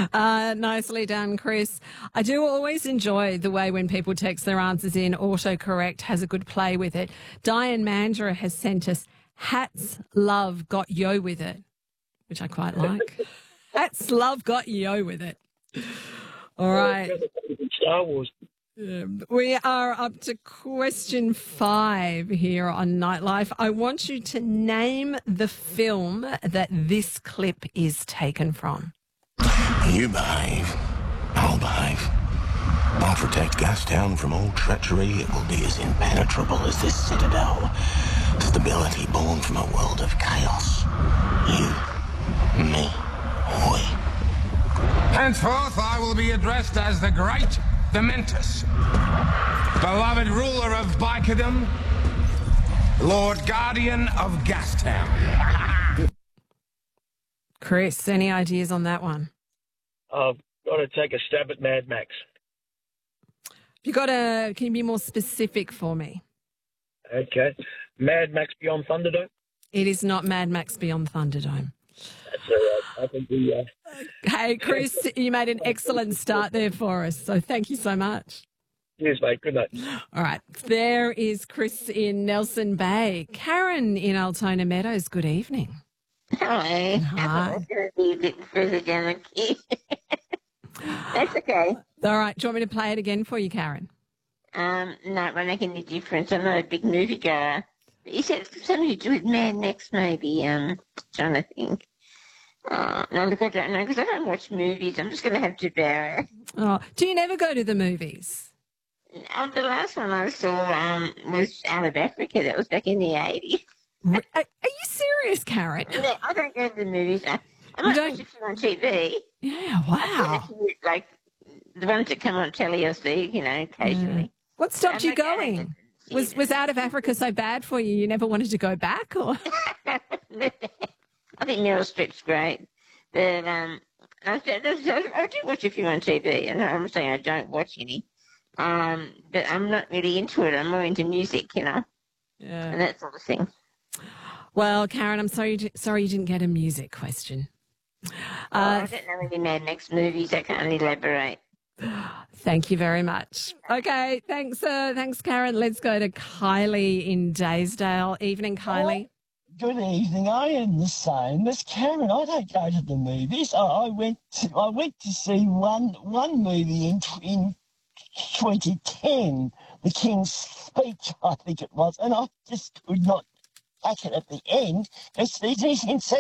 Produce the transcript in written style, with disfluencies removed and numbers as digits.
Nicely done, Chris. I do always enjoy the way when people text their answers in. Autocorrect has a good play with it. Diane Mandra has sent us Hats Love Got Yo with it, which I quite like. Hats Love Got Yo with it. All right. Star Wars. We are up to question 5 here on Nightlife. I want you to name the film that this clip is taken from. You behave, I'll behave. I'll protect Gastown from all treachery. It will be as impenetrable as this citadel. Stability born from a world of chaos. You, me, we. Henceforth, I will be addressed as the Great Dementus, beloved ruler of Bikerdom, Lord Guardian of Gastown. Chris, any ideas on that one? I've got to take a stab at Mad Max. Can you be more specific for me? Okay. Mad Max Beyond Thunderdome? It is not Mad Max Beyond Thunderdome. That's all right. I think we... Hey, Chris, you made an excellent start there for us, so thank you so much. Cheers, mate. Good night. All right, there is Chris in Nelson Bay. Karen in Altona Meadows, good evening. Hello. Hi. I was going to be a bit further down the queue. That's okay. All right, do you want me to play it again for you, Karen? No, it won't make any difference. I'm not a big movie goer. You said something to do with Mad Max, maybe. Trying to think. No, look, I don't know, because I don't watch movies. I'm just going to have to bear it. Oh, do you never go to the movies? The last one I saw was Out of Africa. That was back in the 80s. Are you serious, Karen? No, I don't go to the movies. I might watch a few on TV. Yeah, wow. Like the ones that come on telly, I see, occasionally. What stopped you going? Was Out of Africa so bad for you? You never wanted to go back, or? I think Meryl Streep's great, but I do watch a few on TV, and I'm saying I don't watch any. But I'm not really into it. I'm more into music, and that sort of thing. Well, Karen, I'm sorry you didn't get a music question. I don't know any Mad Max movies. I can't elaborate. Thank you very much. Okay, thanks, Karen. Let's go to Kylie in Daysdale. Evening, Kylie. Good evening. I am the same as Karen. I don't go to the movies. I went to see one movie in 2010, The King's Speech, I think it was, and I just could not take it at the end. It's insane.